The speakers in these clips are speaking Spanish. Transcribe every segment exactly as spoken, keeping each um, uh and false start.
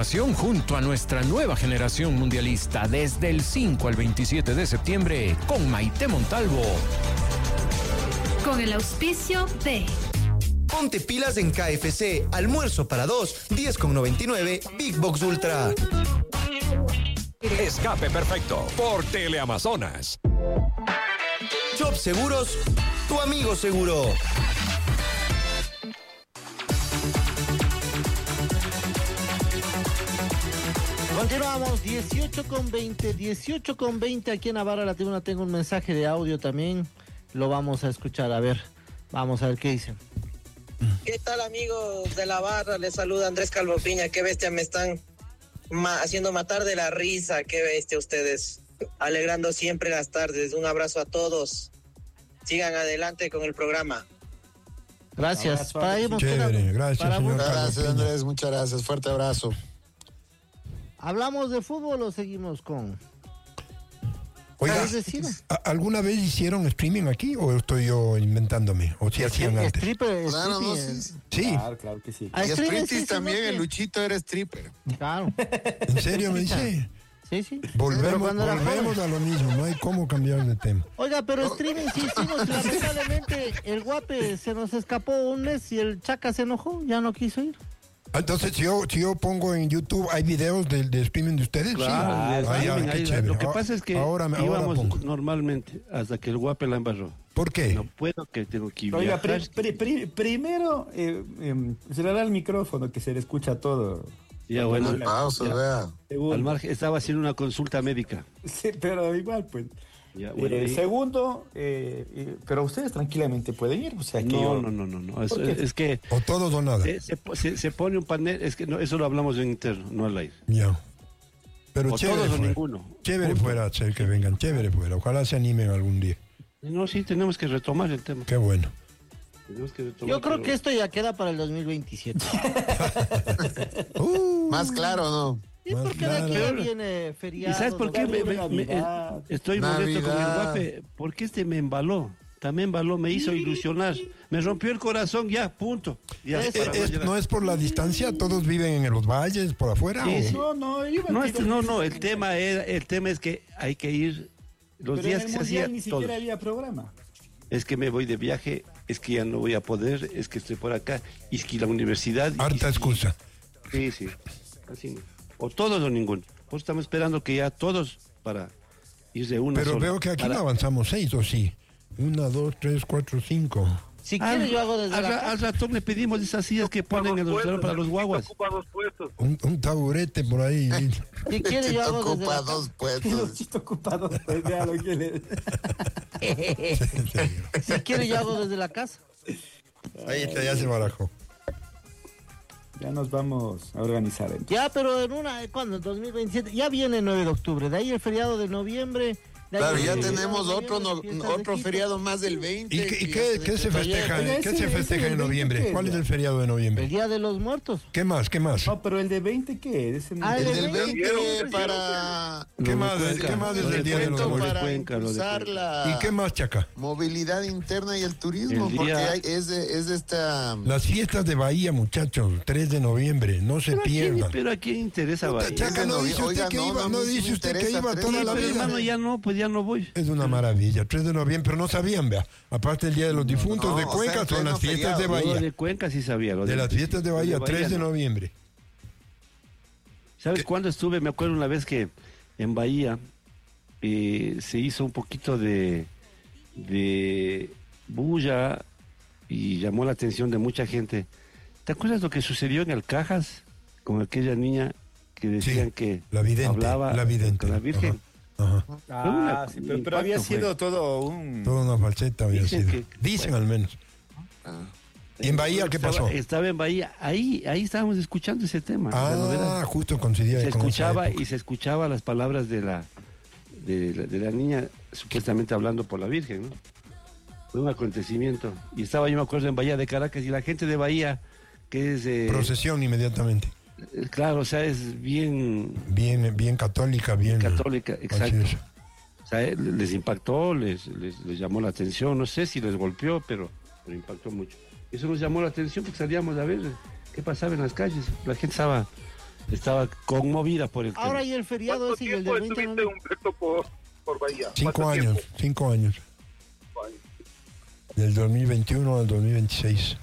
Junto a nuestra nueva generación mundialista desde el cinco al veintisiete de septiembre con Maite Montalvo. Con el auspicio de Ponte pilas en K F C, almuerzo para dos, diez con noventa y nueve, Big Box Ultra. Escape perfecto por Teleamazonas. Shop Seguros, tu amigo seguro. Continuamos, dieciocho con veinte, dieciocho con veinte aquí en Navarra La Tribuna. Tengo un mensaje de audio también, lo vamos a escuchar, a ver, vamos a ver qué dicen. ¿Qué tal, amigos de la barra? Les saluda Andrés Calvo Piña. Qué bestia, me están ma- haciendo matar de la risa. Qué bestia ustedes, alegrando siempre las tardes. Un abrazo a todos, sigan adelante con el programa. Gracias, para ahí hemos Chévere, quedado. gracias, Para señor vos. Carlos Gracias, Peña. Andrés, muchas gracias. Fuerte abrazo. ¿Hablamos de fútbol o seguimos con...? Oiga, ¿Qué decir? ¿a- ¿alguna vez hicieron streaming aquí o estoy yo inventándome? ¿O si hacían antes? Stripper, Claro, no, stripper. sí. Sí, Claro, claro que sí. Ah, Y stripper, Sprintis sí, sí, también, no, el que- Luchito era stripper. Claro, ¿en serio me dice? sí, sí. Pero Volvemos, cuando era volvemos joven. a lo mismo, no hay cómo cambiar de tema. Oiga, pero streaming sí hicimos, lamentablemente el Guape se nos escapó un mes y el Chaca se enojó, ya no quiso ir. Entonces, si yo, si yo pongo en YouTube, ¿hay videos de, de streaming de ustedes? Claro, sí. Ah, ya, ahí- qué ahí- chévere. lo que Ah, pasa es que ahora, me- ahora íbamos pongo. normalmente hasta que el guape la embarró. ¿Por qué? No puedo, que tengo que ir. Oiga, pri- pri- pri- primero eh, eh, se le da el micrófono, que se le escucha todo. Ya, bueno, No pausa, ya. vea. Segundo, Al margen, estaba haciendo una consulta médica. sí, pero igual, pues. Ya, bueno, Eh, ahí- segundo, eh, eh, pero ustedes tranquilamente pueden ir, o sea que no, yo- no, no, no, no. Es, ¿Por qué? es que O todos o nada. eh, se, po- se- se pone un panel, es que no, eso lo hablamos en interno, no al aire. Ya. Pero O chévere todos o fuera. ninguno. Chévere Punto. fuera ser que vengan, chévere fuera. Ojalá se animen algún día. No, sí, tenemos que retomar el tema. Qué bueno. Tenemos que retomar, Yo creo pero- que esto ya queda para el dos mil veintisiete. Uh, Más claro, ¿no? ¿Y Más por qué de aquí claro. ya viene feriado? ¿Y sabes por qué? Me- me- me- Navidad. estoy molesto con el Navidad. guape. Porque este me embaló. También embaló, me hizo ilusionar. Me rompió el corazón, ya, punto. Ya, Es- para Es- mañana. no es por la distancia, todos viven en los valles, por afuera. Sí, ¿o? sí. No, no, iba a No, decir- este- no, no, el tema era, el tema es que hay que ir los pero días en que el se hacía mundial ni siquiera todos. había programa. Es que me voy de viaje, es que ya no voy a poder, es que estoy por acá, y es que la universidad. y- Harta y- excusa. Sí, sí, así no. O todos o ninguno. Pues estamos esperando que ya todos para ir de una Pero sola. veo que aquí Para- no avanzamos seis, ¿o sí? Una, dos, tres, cuatro, cinco. Si Al, quiere yo hago desde al, la ra- casa. al ratón le pedimos esas sillas que ponen en los restaurantes para los guaguas. Un, un taburete por ahí. Si quiere yo hago desde Ocupa la dos Los puestos. chistos ocupados, pues, vea lo que le... Si quiere yo hago desde la casa. Ahí está, ya se barajó. Ya nos vamos a organizar. entonces. Ya, pero en una, ¿cuándo? dos mil veintisiete. Ya viene el nueve de octubre. De ahí el feriado de noviembre. De ahí Claro, el ya feriado de tenemos otro, noviembre, no- fiestas de otro Quito. feriado más del veinte. ¿Y, qué, y que qué- ya qué se decretó ayer. festeja, Oiga, qué ese- se ese festeja del en veinte, noviembre? ¿qué? ¿Cuál es el feriado de El noviembre? Día de los Muertos. ¿Qué más? ¿Qué más? No, pero el de veinte, ¿qué es? Ese Ah, El el del veinte, veinte sí, para ¿Qué Lo de más? Cuenca, ¿Qué más lo es el Día de los Cuenca, Muertos? lo de para Cuenca, lo de impulsar Cuenca. la ¿Y qué más, Chaca? movilidad interna y el turismo, El porque día- hay- es, de, es de esta... Las fiestas de Bahía, muchachos, tres de noviembre, no se Pero a quién, pierdan. pero a quién interesa, Puta, Bahía? Chaca, no dice usted Oiga, que no, iba, no, no a mí sí dice me usted que interesa, iba tres toda de la Pero, vida. hermano, ya no, pues ya no voy. Es una maravilla, tres de noviembre, pero no sabían, vea. Aparte el Día de los Difuntos no, de o sea, Cuenca en son las pleno fiestas de feriado. Lo Bahía. de Cuenca sí sabía. Lo De las fiestas de lo Bahía, tres de no. noviembre. ¿Sabes cuándo estuve? Me acuerdo una vez que en Bahía eh, se hizo un poquito de, de bulla y llamó la atención de mucha gente. ¿Te acuerdas lo que sucedió en Alcajas con aquella niña que decían Sí, que la vidente, hablaba la vidente. con la Virgen? Ajá. Ah, Una- sí, un pero, pero había impacto fue. sido todo un... Toda una falseta había Dicen sido. que- Dicen al menos. ¿Y en Bahía qué Estaba- pasó? Estaba en Bahía, ahí, ahí estábamos escuchando ese tema. la novedad. Ah, justo coincidía Se con esa escuchaba época. y se escuchaba las palabras de la, de la de la niña supuestamente hablando por la Virgen, ¿no? Fue un acontecimiento. Y estaba yo me acuerdo en Bahía de Caracas y la gente de Bahía que es eh, Procesión inmediatamente. eh, claro, o sea, es bien Bien, bien católica, bien. católica, Así exacto. es. O sea, eh, les impactó, les, les, les llamó la atención, no sé si les golpeó, pero, pero impactó mucho. Eso nos llamó la atención porque salíamos a ver qué pasaba en las calles. La gente estaba estaba conmovida por el Ahora tema. y el feriado ese y el del veinte no... Humberto, por, por Bahía? Cinco años, cinco años. Del dos mil veintiuno al dos mil veintiséis.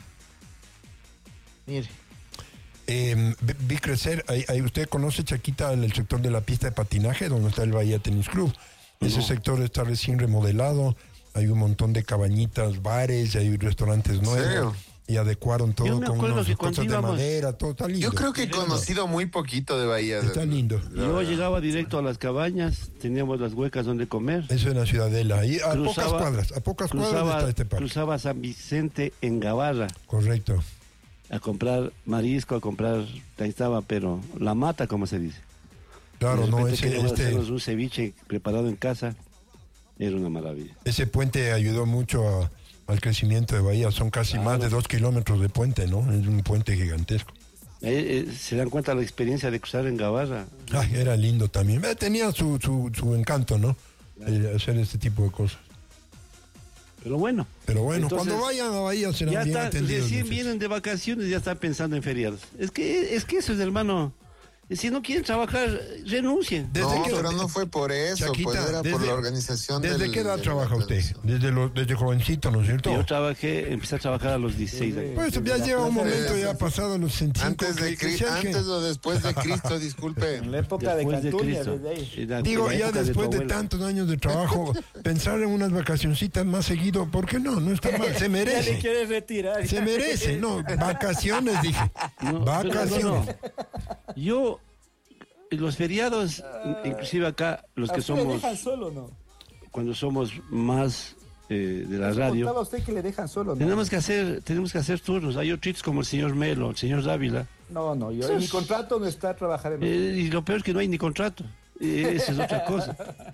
Mire. Eh, vi, vi crecer, ahí, ahí usted conoce, Chaquita, el, el sector de la pista de patinaje, donde está el Bahía Tenis Club. Ese No. sector está recién remodelado, hay un montón de cabañitas, bares, hay restaurantes nuevos. ¿Serio? Y adecuaron todo Yo me con acuerdo unas que cosas cuando de íbamos- madera, todo está lindo. Yo creo que he conocido muy poquito de Bahía. Está lindo. Yo llegaba directo a las cabañas, teníamos las huecas donde comer. Eso en la Ciudadela, ahí a pocas Cruzaba- cuadras, a pocas cuadras Cruzaba, está este parque. cruzaba San Vicente en Gavarra Correcto. a comprar marisco, a comprar, ahí estaba, pero la mata, como se dice. Claro, De no, repente ese, queríamos este, hacernos un ceviche preparado en casa, era una maravilla. ese puente ayudó mucho a- al crecimiento de Bahía. Son casi Claro. más de dos kilómetros de puente, ¿no? Es un puente gigantesco. Eh, eh, ¿Se dan cuenta la experiencia de cruzar en Gavarra? Ay, era lindo también. Eh, tenía su, su, su encanto, ¿no? Eh, hacer este tipo de cosas. Pero bueno. Pero bueno, Entonces, cuando vayan a Bahía serán ya bien está, atendidos. recién muchachos. vienen de vacaciones y ya están pensando en feriados. Es que, es que eso es, hermano. Si no quieren trabajar, renuncien. Desde No, que- pero no fue por eso, Chaquita, pues era por desde- la organización ¿Desde del- qué edad de la trabaja usted? organización. Desde, lo, desde jovencito, ¿no es cierto? Yo trabajé, empecé a trabajar a los dieciséis años. Pues ya lleva un momento ya pasado los sesenta y cinco. Antes, de que- que Cri- sea que- antes o después de Cristo, disculpe. En la época de Después de Cantuña, Cristo. desde ahí. En la- Digo, en la ya época después tu de abuela. tantos años de trabajo, pensar en unas vacacioncitas más seguido, ¿por qué no? No está mal, se Ya le merece. quieres retirar. Se merece, no, vacaciones dije. No, Vacaciones. pero no, no. Yo, en los feriados, inclusive acá, los ¿A que usted le somos, dejan solo, no? cuando somos más eh, de la ¿Contaba radio, usted que le dejan solo, no? tenemos que hacer, tenemos que hacer turnos. Hay otros como el señor Melo, el señor Dávila. No, no, yo en mi contrato no está trabajar en... Eh, y lo peor es que no hay ni contrato. Eh, esa es otra cosa.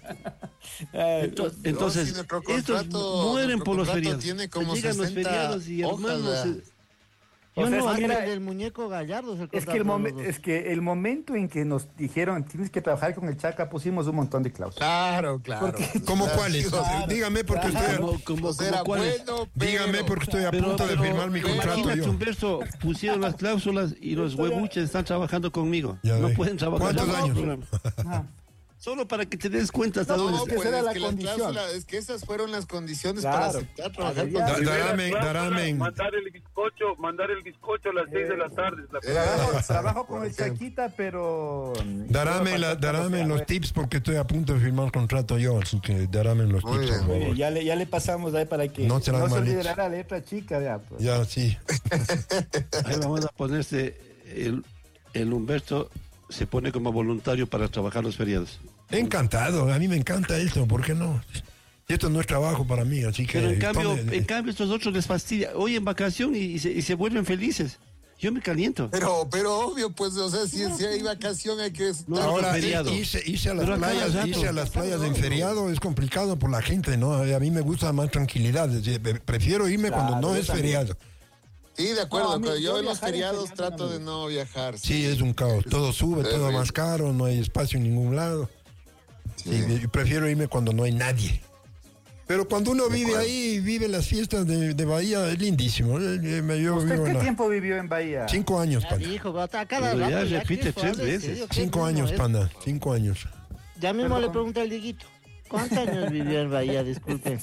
Ay, Ento- No, Entonces, si nuestro estos contrato- mueren nuestro por los contrato feriados. tiene como Llegan los sesenta feriados y hojas, hermanos. ¿verdad? eh, O Yo sea, no, es a que mí- era- El muñeco Gallardo es el Es que, el contrato de momen- los dos. es que el momento en que nos dijeron tienes que trabajar con el Chaca pusimos un montón de cláusulas. Claro, claro. ¿Cómo cuáles? Claro. Dígame porque estoy, como, como, Pues era como cuáles. bueno, pero... dígame porque estoy a Pero- punto de pero- firmar mi pero contrato imagínate, yo. Humberto, pusieron las cláusulas y los huevuches están trabajando conmigo. Ya no ve. pueden trabajar. ¿Cuántos en otro años? programa. Ajá. Solo para que te des cuenta hasta No, dónde No, que está. pues esa era es la que las condición. cláusulas, es que esas fueron las condiciones Claro. para aceptar trabajar Ya. con Da- Darame, darame. Mandar el bizcocho, mandar el bizcocho a las seis de la tarde. La Trabajo, Eh, trabajo con por el ejemplo. Chaquita, pero... Darame, la, darame los tips porque estoy a punto de firmar contrato yo, así que darame los Muy tips. bien. por Muy favor. bien, ya le, ya le pasamos ahí para que No serán se malitos. olvidará la letra chica. Ya, pues. Ya, sí. Ahí vamos a ponerse el, el Humberto se pone como voluntario para trabajar los feriados. Encantado, a mí me encanta esto, ¿por qué no? Esto no es trabajo para mí, así que... Pero en cambio, tome- en cambio estos otros les fastidia. Hoy en vacación y, y se, y se vuelven felices. Yo me caliento. Pero, pero obvio, pues, o sea, si, si hay vacación hay que estar... No, Ahora, feriado. irse, irse a las Pero a cada playas, rato. irse a las playas en feriado es complicado por la gente, ¿no? A mí me gusta más tranquilidad, es decir, prefiero irme Claro, cuando no yo es también. feriado. Sí, de acuerdo, No, a mí- pero yo yo en los viajar en feriados feriado trato no me de no viajar. Sí, es un caos, todo sube, todo Terrible. más caro, no hay espacio en ningún lado. Sí. Y yo prefiero irme cuando no hay nadie. Pero cuando uno vive acuerdo. ahí, vive las fiestas de, de Bahía, es lindísimo. Eh, eh, Yo ¿Usted vivo en qué la- tiempo vivió en Bahía? Cinco años, Ya panda. dijo, a cada Pero ya rato. repite que tres hable veces. serio, que Cinco no años, es. panda, cinco años. Ya mismo Pero le con- pregunté al Dieguito. ¿Cuántos años vivió en Bahía? Disculpe.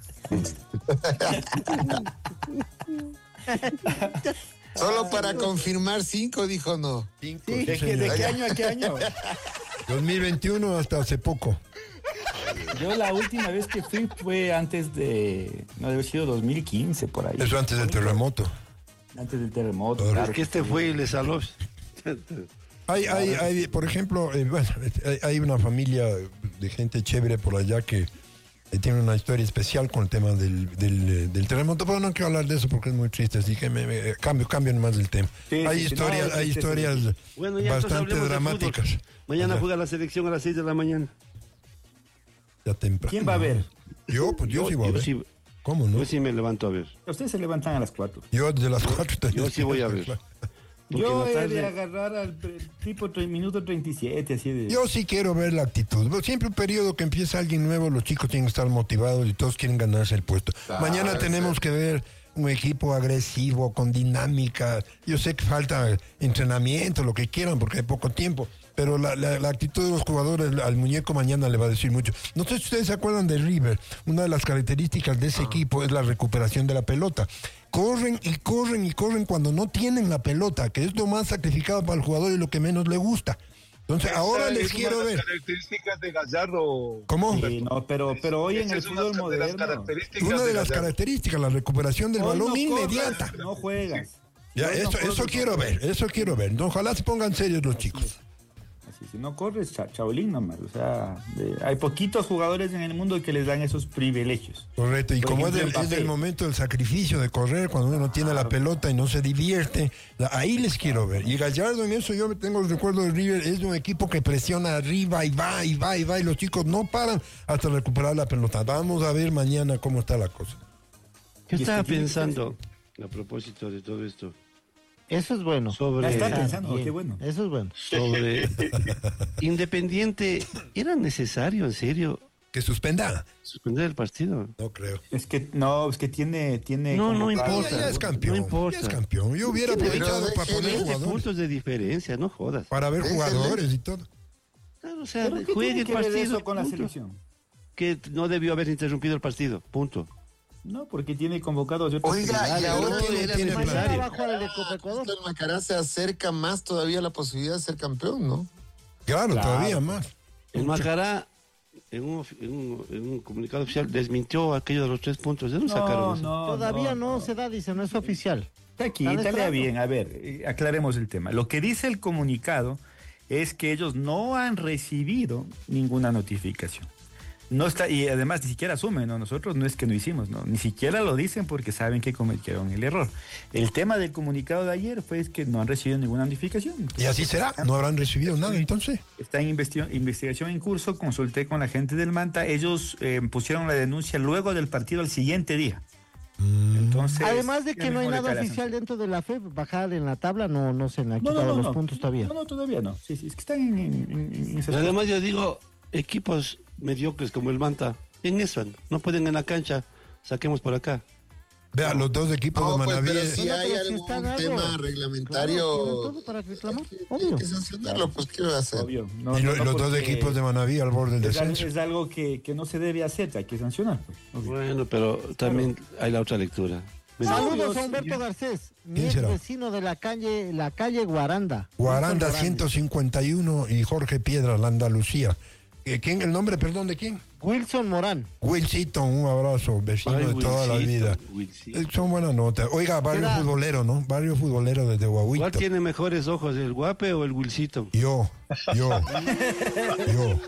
Solo para confirmar cinco, dijo no. Cinco, Sí, sí, ¿de, qué, señor. ¿De qué año a qué año? dos mil veintiuno hasta hace poco. Yo la última vez que fui fue antes de... No, debe haber sido dos mil quince, por ahí. Eso antes del terremoto. Antes del terremoto, Ahora, claro. Porque este fue y le saló. Hay, hay, hay, por ejemplo, eh, bueno, hay, hay una familia de gente chévere por allá que eh, tiene una historia especial con el tema del, del, eh, del terremoto, pero no quiero hablar de eso porque es muy triste, así que me, me- cambio, cambio más del tema. Sí, hay sí, sí, historias, no, hay sí, sí, historias Bueno, ya entonces bastante hablemos de dramáticas. fútbol. Mañana Allá, juega la selección a las seis de la mañana. ya temprano. ¿Quién va a ver? Yo, pues yo, sí voy a yo ver. sí, ¿Cómo no? yo sí me levanto a ver. Ustedes se levantan a las cuatro. Yo desde las cuatro Yo sí voy a ver. Porque Yo en la he de tarde- agarrar al pre- tipo tre- minuto treinta y siete, así de... Yo sí quiero ver la actitud. Bueno, siempre un periodo que empieza alguien nuevo, los chicos tienen que estar motivados y todos quieren ganarse el puesto. Claro, Mañana tenemos sí. que ver un equipo agresivo, con dinámica. Yo sé que falta entrenamiento, lo que quieran, porque hay poco tiempo, pero la, la, la actitud de los jugadores al muñeco mañana le va a decir mucho. No sé si ustedes se acuerdan de River. Una de las características de ese equipo es la recuperación de la pelota. Corren y corren y corren cuando no tienen la pelota, que es lo más sacrificado para el jugador y lo que menos le gusta. Entonces, Esa ahora es les una quiero de ver. las características de Gallardo. ¿Cómo? Sí, no, pero, pero hoy en el Esa es una fútbol de las moderno características Una de las Gallardo. características, la recuperación del hoy balón no inmediata. corres, no juegas. Ya, Hoy no eso, corres, eso no quiero juegas. ver, eso quiero ver. Ojalá se pongan serios los chicos. Así, si no corres, cha, chabolín nomás. O sea, de- hay poquitos jugadores en el mundo que les dan esos privilegios. Correcto, y Por como ejemplo, es, del, es Mbappé. del momento del sacrificio de correr, cuando uno no tiene la pelota y no se divierte, la- ahí les quiero ver. Y Gallardo en eso, yo me tengo el recuerdo de River, es un equipo que presiona arriba y va y va y va, y los chicos no paran hasta recuperar la pelota. Vamos a ver mañana cómo está la cosa. Yo Y es estaba que tiene que pensando, a propósito de todo esto, Eso es bueno. sobre... Ya está Ah, pensando, bien. qué bueno. Eso es bueno. sobre Independiente, ¿era necesario, en serio, ¿Que suspenda? suspender el partido? No creo. Es que no, es que tiene, tiene. No, no convocado- importa. Ya es campeón, No importa. ya es campeón. Yo hubiera Pero aprovechado para déjele poner de veinte jugadores, puntos de diferencia, no jodas. para ver Déjele. jugadores y todo. Claro, o sea, ¿Pero qué juegue tiene el que ver partido. eso con la punto. selección? Que no debió haber interrumpido el partido, punto. No, porque tiene convocados de otras Oiga, y prioridades. ahora no tiene- era tiene Mañana necesario. va a jugar el de Copa Ecuador. el Macará se acerca más todavía a la posibilidad de ser campeón, ¿no? Claro, Claro. todavía más. El Macará, en un, en, un, en un comunicado oficial, desmintió aquello de los tres puntos. ¿De dónde sacaron No, eso? no, Todavía no, se da, dice, no es oficial. Está aquí, Está dale esperando. bien. A ver, eh, aclaremos el tema. Lo que dice el comunicado es que ellos no han recibido ninguna notificación. No está, y además ni siquiera asumen, ¿no? Nosotros no es que no hicimos, no, ni siquiera lo dicen porque saben que cometieron el error. El tema del comunicado de ayer fue que no han recibido ninguna notificación. Y así será, no habrán recibido nada entonces. Está en investi- investigación en curso, consulté con la gente del Manta, ellos eh, pusieron la denuncia luego del partido al siguiente día. Entonces, Además de que ya no hay mismo nada declaración. oficial dentro de la F E P, bajar en la tabla no, no se le han No, quitado no, no, los no. puntos todavía. No, no, todavía no. Sí, sí, es que están en, en- en- en esas Además, yo digo, equipos mediocres como el Manta, en eso, no pueden en la cancha, saquemos por acá. Vea, los dos equipos No, de pues, Manaví. pero si No, hay pero si algún está en algo. tema Claro, reglamentario, tienen todo para reclamar, hay obvio. que sancionarlo, pues ¿qué va a hacer? Obvio. No, y no, lo- no, los dos porque equipos de Manaví al borde del es, algo, descenso. es algo que, que no se debe hacer, hay que sancionar. Pues, obvio. Bueno, pero también hay la otra lectura. Saludos a Humberto Garcés, mi ¿Quién ex será? vecino de la calle, la calle Guaranda. Guaranda Wilson ciento cincuenta y uno y Jorge Piedra, la Andalucía. Eh, ¿Quién? ¿El nombre, perdón, de quién? Wilson Morán. Wilcito, un abrazo, vecino Ay, de toda la Wilcito, vida. Wilcito. Eh, Son buenas notas. Oiga, barrio Será- futbolero, ¿no? Barrio futbolero desde ¿Cuál Guaguito. tiene mejores ojos, el Guape o el Wilcito? Yo, yo, yo.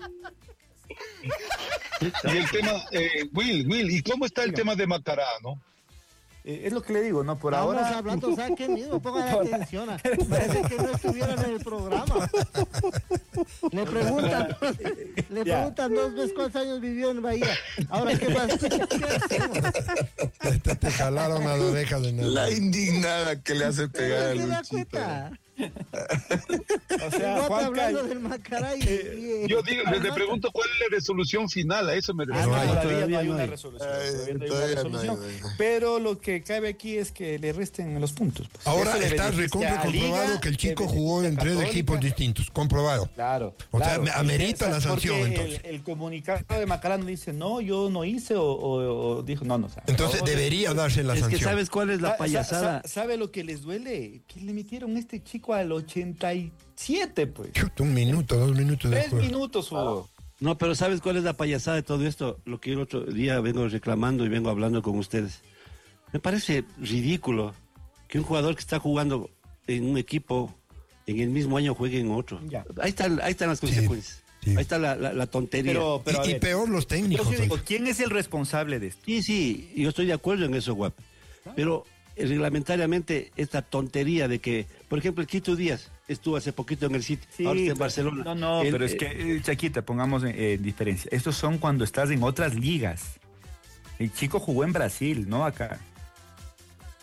Y el tema, eh, Will, Will, ¿y cómo está el tema de Macará, no? Eh, es lo que le digo, ¿no? Por Estamos ahora. hablando, saquen mismo, pongan atención. ah. Parece que no estuvieran en el programa. Le preguntan, le Ya. preguntan dos veces cuántos años vivió en Bahía. Ahora, ¿qué más? ¿Qué hacemos? Te, te jalaron las orejas de nada. La indignada que le hace pegar al ¿Se da Luchito. cuenta? O sea, Juanca, Juanca, hablando del Macará y, y- Yo digo, le, le Almata. pregunto cuál es la resolución final, a eso me Ah, refiero. no, hay, todavía, todavía no hay no una hay. resolución. Ay, todavía no hay una todavía no hay, resolución. güey. Pero lo que cabe aquí es que le resten los puntos. pues. Ahora Eso le está beneficia recontra a Liga, comprobado que el chico le jugó en beneficia a tres Católica. equipos distintos. Comprobado. Claro. O sea, claro. me- amerita la sanción, Porque entonces. El, el comunicado de Macarán dice, no, yo no hice, o, o- o dijo, no, no. o sea, Entonces no, debería darse la Es que sanción. ¿sabes cuál es la Sa- sa- payasada? sa- ¿Sabe lo que les duele? Que le metieron a este chico al ochenta y siete, pues. Chuta, un minuto, dos minutos Tres después. minutos hubo. No, pero ¿sabes cuál es la payasada de todo esto? Lo que yo el otro día vengo reclamando y vengo hablando con ustedes. Me parece ridículo que un jugador que está jugando en un equipo en el mismo año juegue en otro. Ya. Ahí están, ahí están las consecuencias. sí. Ahí está la, la- la tontería. Pero, pero a y, y ver, peor los técnicos. yo sí digo, oiga. ¿quién es el responsable de esto? Sí, sí, yo estoy de acuerdo en eso, Guap. Pero eh, reglamentariamente esta tontería de que, por ejemplo, el Quito Díaz estuvo hace poquito en el City, ahora está en Barcelona. No, no, El- pero es eh, que, eh, Chaquita, pongamos en, en diferencia. Estos son cuando estás en otras ligas. El chico jugó en Brasil, no acá.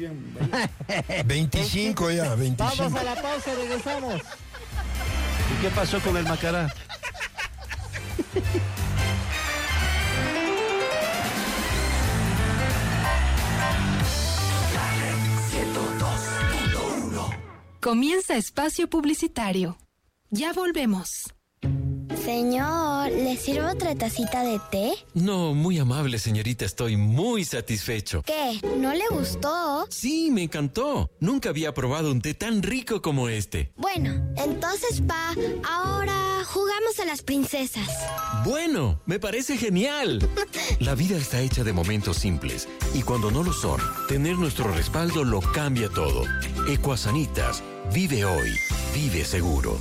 vivió en Bahía. veinticinco ya, veinticinco. Vamos a la pausa, regresamos. ¿Y qué pasó con el Macará? Comienza espacio publicitario. Ya volvemos. Señor, ¿le sirvo otra tacita de té? No, muy amable, señorita. Estoy muy satisfecho. ¿Qué? ¿No le gustó? Sí, me encantó. Nunca había probado un té tan rico como este. Bueno, entonces, pa, ahora jugamos a las princesas. Bueno, me parece genial. La vida está hecha de momentos simples. Y cuando no lo son, tener nuestro respaldo lo cambia todo. Ecuasanitas. Vive hoy. Vive seguro.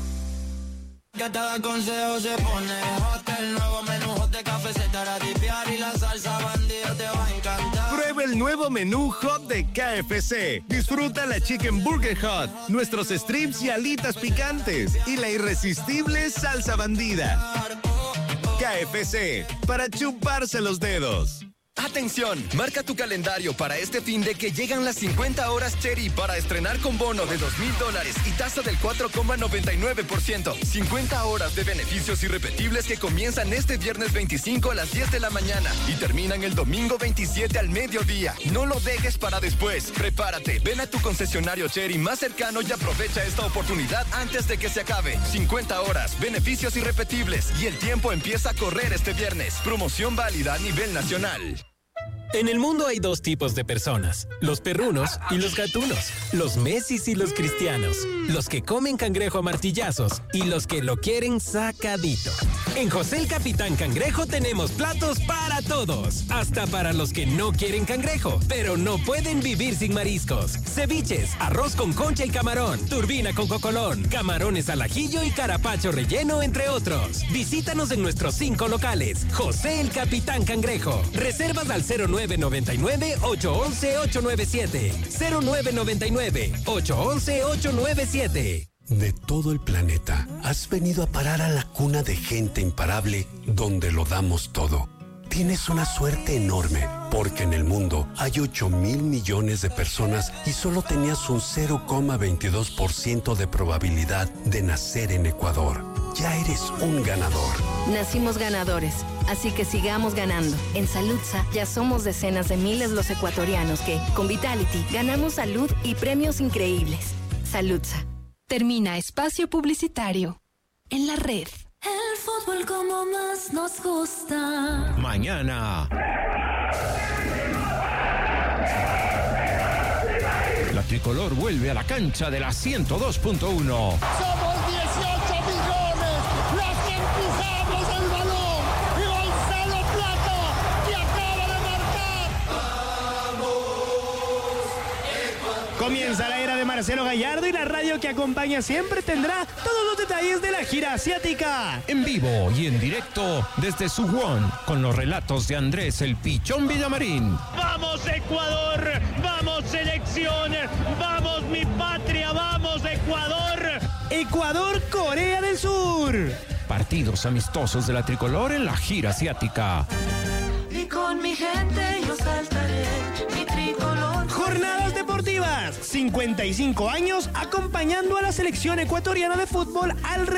Cada consejo se pone hot, el nuevo menú hot de café se te hará dipear y la salsa bandida te va a encantar. Prueba el nuevo menú hot de K F C. Disfruta la Chicken Burger Hot, nuestros strips y alitas picantes y la irresistible salsa bandida. K F C, para chuparse los dedos. ¡Atención! Marca tu calendario para este fin de que llegan las cincuenta horas Cherry para estrenar con bono de dos mil dólares y tasa del cuatro coma noventa y nueve por ciento. cincuenta horas de beneficios irrepetibles que comienzan este viernes veinticinco a las diez de la mañana y terminan el domingo veintisiete al mediodía. No lo dejes para después. Prepárate, ven a tu concesionario Cherry más cercano y aprovecha esta oportunidad antes de que se acabe. cincuenta horas, beneficios irrepetibles y el tiempo empieza a correr este viernes. Promoción válida a nivel nacional. En el mundo hay dos tipos de personas, los perrunos y los gatunos, los Messis y los cristianos, los que comen cangrejo a martillazos y los que lo quieren sacadito. En José el Capitán Cangrejo tenemos platos para todos, hasta para los que no quieren cangrejo, pero no pueden vivir sin mariscos. Ceviches, arroz con concha y camarón, turbina con cocolón, camarones al ajillo y carapacho relleno, entre otros. Visítanos en nuestros cinco locales. José el Capitán Cangrejo. Reservas al cero nueve nueve nueve, ocho uno uno, ocho nueve siete. cero nueve nueve nueve, ocho uno uno, ocho nueve siete. De todo el planeta, has venido a parar a la cuna de gente imparable donde lo damos todo. Tienes una suerte enorme, porque en el mundo hay ocho mil millones de personas y solo tenías un cero coma veintidós por ciento de probabilidad de nacer en Ecuador. Ya eres un ganador. Nacimos ganadores, así que sigamos ganando. En Saludsa ya somos decenas de miles los ecuatorianos que, con Vitality, ganamos salud y premios increíbles. Saludsa. Termina espacio publicitario. En la red. El fútbol como más nos gusta. Mañana. La tricolor vuelve a la cancha de la ciento dos punto uno. Somos dieciocho millones los que pisamos el balón. Y Gonzalo Plata, que acaba de marcar. Comienza la era de Marcelo Gallardo y la radio que acompaña siempre tendrá todos los detalles de la gira asiática. En vivo y en directo desde Suwon con los relatos de Andrés el Pichón Villamarín. ¡Vamos Ecuador! ¡Vamos selección! ¡Vamos mi patria! ¡Vamos Ecuador! Ecuador, Corea del Sur. Partidos amistosos de la tricolor en la gira asiática. Y con mi gente yo saltaré mi tricolor. Jornadas deportivas, cincuenta y cinco años acompañando a la selección ecuatoriana de fútbol al